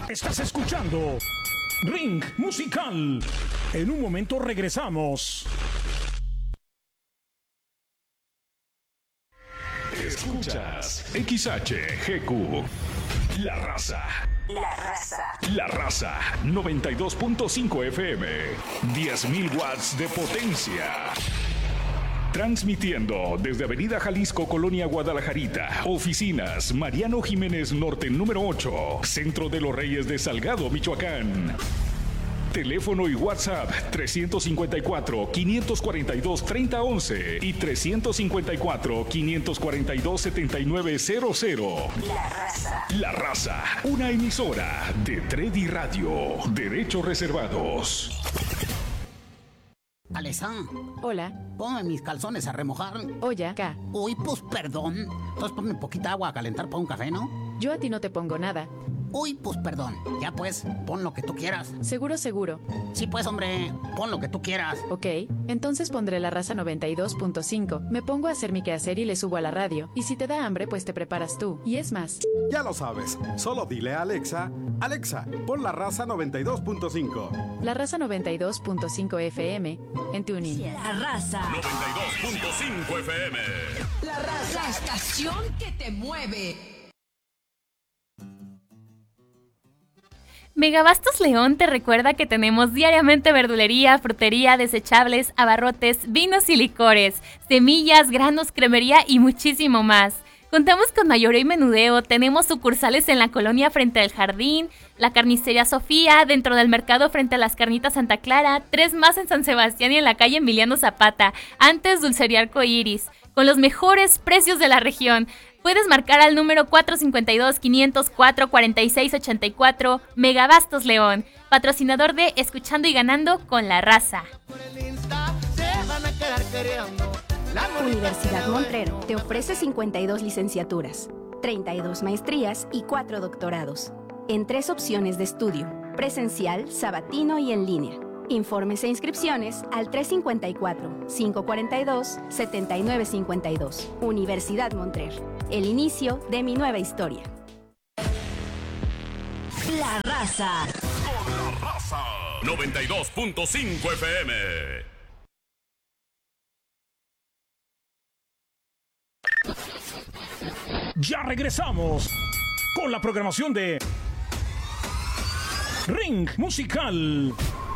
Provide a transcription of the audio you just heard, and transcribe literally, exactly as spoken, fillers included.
Estás escuchando Ring Musical. En un momento regresamos. Escuchas X H G Q. La Raza. La Raza. La Raza noventa y dos punto cinco F M. diez mil watts de potencia. Transmitiendo desde Avenida Jalisco, Colonia Guadalajarita. Oficinas Mariano Jiménez Norte número ocho. Centro de los Reyes de Salgado, Michoacán. Teléfono y WhatsApp trescientos cincuenta y cuatro, quinientos cuarenta y dos, treinta once y trescientos cincuenta y cuatro, quinientos cuarenta y dos, setenta y nueve cero cero. La Raza. La Raza, una emisora de Tredi Radio. Derechos reservados. Alesa. Hola. Ponme mis calzones a remojar. Oye, acá. Uy, pues perdón. Entonces ponme poquita agua a calentar para un café, ¿no? Yo a ti no te pongo nada. Uy, pues perdón. Ya pues, pon lo que tú quieras. Seguro, seguro. Sí, pues, hombre, pon lo que tú quieras. Ok, entonces pondré La Raza noventa y dos punto cinco. Me pongo a hacer mi quehacer y le subo a la radio. Y si te da hambre, pues te preparas tú. Y es más. Ya lo sabes. Solo dile a Alexa, Alexa, pon La Raza noventa y dos punto cinco. La Raza noventa y dos punto cinco F M en TuneIn. La Raza. noventa y dos punto cinco F M. La Raza. La estación que te mueve. Megabastos León te recuerda que tenemos diariamente verdulería, frutería, desechables, abarrotes, vinos y licores, semillas, granos, cremería y muchísimo más. Contamos con mayoreo y menudeo, tenemos sucursales en la colonia frente al jardín, la carnicería Sofía, dentro del mercado frente a las carnitas Santa Clara, tres más en San Sebastián y en la calle Emiliano Zapata, antes Dulcería Arcoiris, con los mejores precios de la región. Puedes marcar al número cuatro cinco dos, quinientos cuatro, cuarenta y seis ochenta y cuatro, Megabastos León, patrocinador de Escuchando y Ganando con La Raza. Universidad Montrer te ofrece cincuenta y dos licenciaturas, treinta y dos maestrías y cuatro doctorados, en tres opciones de estudio, presencial, sabatino y en línea. Informes e inscripciones al tres cinco cuatro, cinco cuatro dos, siete nueve cinco dos. Universidad Montrer, el inicio de mi nueva historia. La Raza. Con La Raza noventa y dos punto cinco F M. Ya regresamos con la programación de Ring Musical.